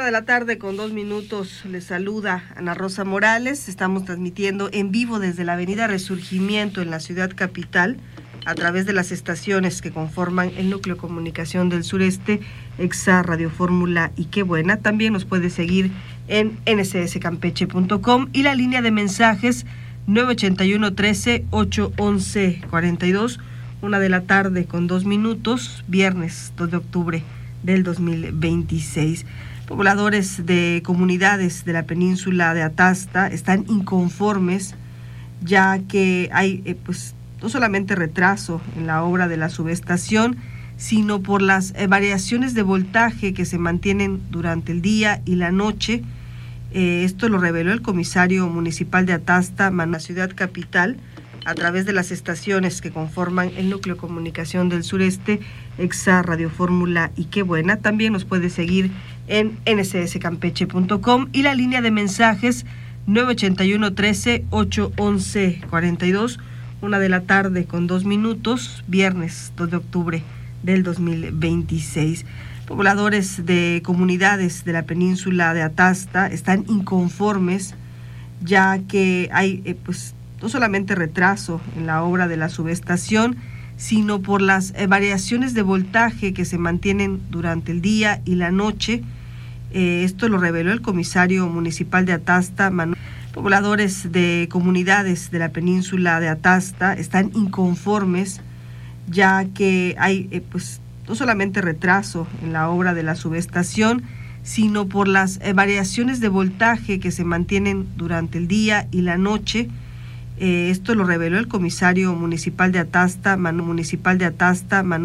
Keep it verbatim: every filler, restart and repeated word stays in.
Una de la tarde con dos minutos, les saluda Ana Rosa Morales. Estamos transmitiendo en vivo desde la avenida Resurgimiento en la ciudad capital a través de las estaciones que conforman el núcleo de comunicación del sureste, Exa, Radio Fórmula y Qué Buena. También nos puede seguir en ene ese ese campeche punto com y la línea de mensajes nueve ochenta y uno, trece, ocho once, cuarenta y dos. Una de la tarde con dos minutos, viernes dos de octubre del dos mil veintiséis. Pobladores de comunidades de la península de Atasta están inconformes ya que hay eh, pues no solamente retraso en la obra de la subestación, sino por las eh, variaciones de voltaje que se mantienen durante el día y la noche. Eh, esto lo reveló el comisario municipal de Atasta, la ciudad capital, a través de las estaciones que conforman el núcleo de comunicación del sureste, Exa, Radio Fórmula y Qué Buena. También nos puede seguir en ene ese ese campeche punto com y la línea de mensajes nueve ochenta y uno, trece, ocho once, cuarenta y dos. Una de la tarde con dos minutos, viernes dos de octubre del dos mil veintiséis. Pobladores de comunidades de la península de Atasta están inconformes ya que hay eh, pues no solamente retraso en la obra de la subestación, sino por las eh, variaciones de voltaje que se mantienen durante el día y la noche. Eh, esto lo reveló el comisario municipal de Atasta, Manuel. Pobladores de comunidades de la península de Atasta están inconformes ya que hay eh, pues no solamente retraso en la obra de la subestación, sino por las eh, variaciones de voltaje que se mantienen durante el día y la noche. Eh, esto lo reveló el comisario municipal de Atasta, Manu, municipal de Atasta, Manuel.